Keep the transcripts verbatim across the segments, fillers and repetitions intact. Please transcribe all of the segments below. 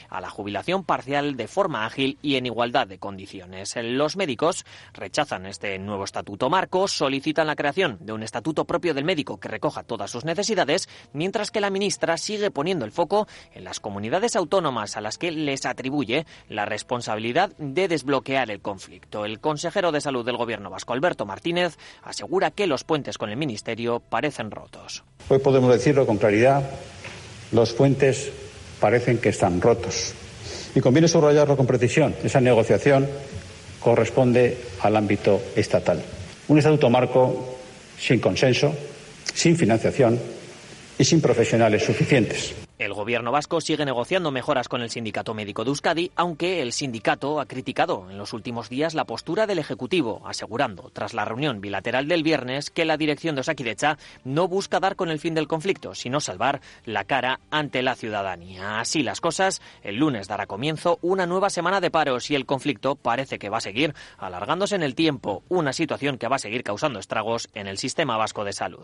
a la jubilación parcial de forma ágil y en igualdad de condiciones. Los médicos rechazan este nuevo estatuto marco, solicitan la creación de un estatuto propio del médico que recoja todas sus necesidades, mientras que la ministra sigue poniendo el foco en las comunidades autónomas a las que les atribuye la responsabilidad de desbloquear el conflicto. El consejero de Salud del Gobierno vasco, Alberto Martínez, asegura que los puentes con el Ministerio parecen rotos. Hoy podemos decirlo con claridad, los puentes parecen que están rotos. Y conviene subrayarlo con precisión. Esa negociación corresponde al ámbito estatal. Un estatuto marco sin consenso, sin financiación y sin profesionales suficientes. El Gobierno vasco sigue negociando mejoras con el Sindicato Médico de Euskadi, aunque el sindicato ha criticado en los últimos días la postura del Ejecutivo, asegurando, tras la reunión bilateral del viernes, que la dirección de Osakidetza no busca dar con el fin del conflicto, sino salvar la cara ante la ciudadanía. Así las cosas, el lunes dará comienzo una nueva semana de paros y el conflicto parece que va a seguir alargándose en el tiempo, una situación que va a seguir causando estragos en el sistema vasco de salud.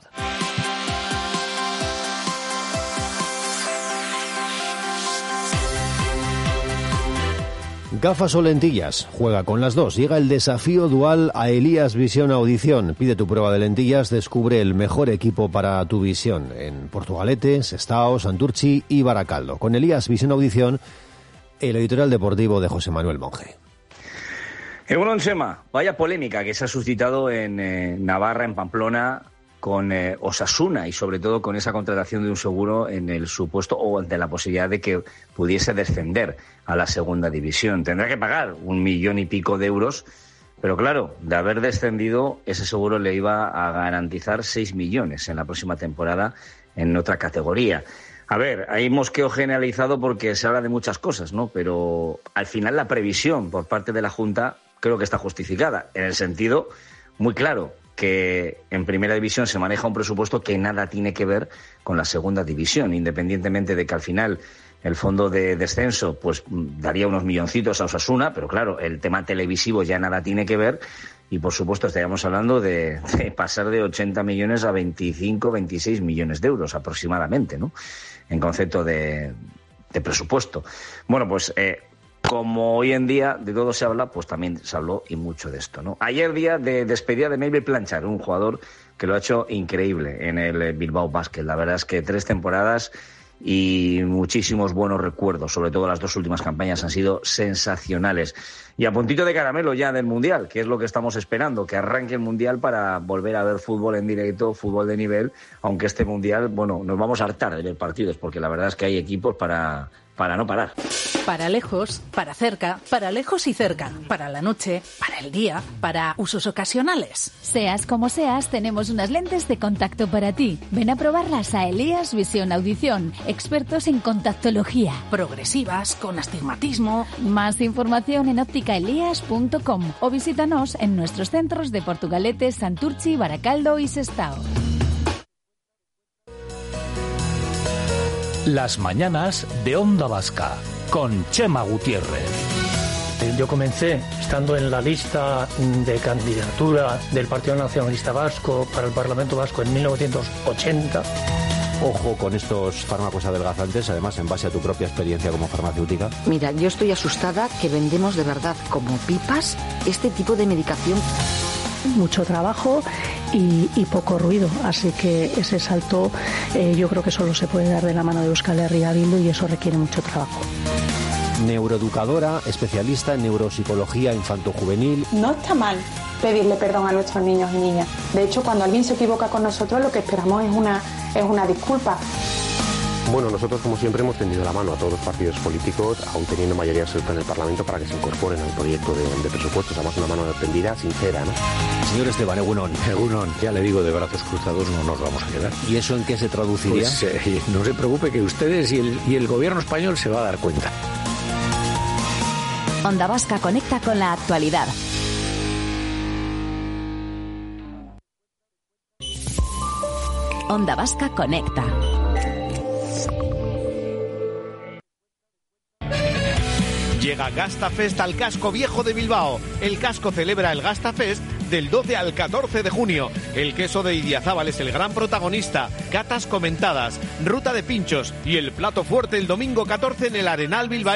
Gafas o lentillas, juega con las dos. Llega el desafío dual a Elías Visión Audición. Pide tu prueba de lentillas, descubre el mejor equipo para tu visión en Portugalete, Sestao, Santurchi y Baracaldo. Con Elías Visión Audición, el editorial deportivo de José Manuel Monge. Egunon, Chema, vaya polémica que se ha suscitado en eh, Navarra, en Pamplona, con eh, Osasuna y sobre todo con esa contratación de un seguro en el supuesto o ante la posibilidad de que pudiese descender a la segunda división. Tendrá que pagar un millón y pico de euros, pero claro, de haber descendido, ese seguro le iba a garantizar seis millones en la próxima temporada en otra categoría. A ver, hay mosqueo generalizado porque se habla de muchas cosas, ¿no? Pero al final la previsión por parte de la Junta creo que está justificada, en el sentido muy claro que en primera división se maneja un presupuesto que nada tiene que ver con la segunda división, independientemente de que al final el fondo de descenso pues daría unos milloncitos a Osasuna, pero claro, el tema televisivo ya nada tiene que ver y por supuesto estaríamos hablando de, de pasar de ochenta millones a veinticinco, veintiséis millones de euros aproximadamente, ¿no? En concepto de, de presupuesto. Bueno, pues eh, como hoy en día de todo se habla, pues también se habló y mucho de esto, ¿no? Ayer día de despedida de Melville Planchar, un jugador que lo ha hecho increíble en el Bilbao Basket. La verdad es que tres temporadas y muchísimos buenos recuerdos, sobre todo las dos últimas campañas han sido sensacionales. Y a puntito de caramelo ya del Mundial, que es lo que estamos esperando, que arranque el Mundial para volver a ver fútbol en directo, fútbol de nivel, aunque este Mundial, bueno, nos vamos a hartar de ver partidos, porque la verdad es que hay equipos para, para no parar. Para lejos, para cerca, para lejos y cerca, para la noche, para el día, para usos ocasionales. Seas como seas, tenemos unas lentes de contacto para ti. Ven a probarlas a Elías Visión Audición, expertos en contactología. Progresivas, con astigmatismo. Más información en óptica elías punto com o visítanos en nuestros centros de Portugalete, Santurchi, Baracaldo y Sestao. Las mañanas de Onda Vasca, con Chema Gutiérrez. Yo comencé estando en la lista de candidatura del Partido Nacionalista Vasco para el Parlamento Vasco en mil novecientos ochenta. Ojo con estos fármacos adelgazantes, además en base a tu propia experiencia como farmacéutica. Mira, yo estoy asustada que vendemos de verdad como pipas este tipo de medicación. Mucho trabajo y, y poco ruido, así que ese salto eh, yo creo que solo se puede dar de la mano de Euskal Herria Bildu y eso requiere mucho trabajo. Neuroeducadora, especialista en neuropsicología infantojuvenil. No está mal pedirle perdón a nuestros niños y niñas. De hecho, cuando alguien se equivoca con nosotros, lo que esperamos es una, es una disculpa. Bueno, nosotros como siempre hemos tendido la mano a todos los partidos políticos, aún teniendo mayoría absoluta en el Parlamento, para que se incorporen al proyecto de, de presupuestos. Además, una mano tendida, sincera, ¿no? Señor Esteban, Egunon. Egunon, ya le digo, de brazos cruzados no nos vamos a quedar. ¿Y eso en qué se traduciría? Pues eh, no se preocupe, que ustedes y el, y el gobierno español se va a dar cuenta. Onda Vasca conecta con la actualidad. Onda Vasca conecta. Llega Gastafest al casco viejo de Bilbao. El casco celebra el Gastafest del doce al catorce de junio. El queso de Idiazábal es el gran protagonista. Catas comentadas, ruta de pinchos y el plato fuerte el domingo catorce en el Arenal Bilbao.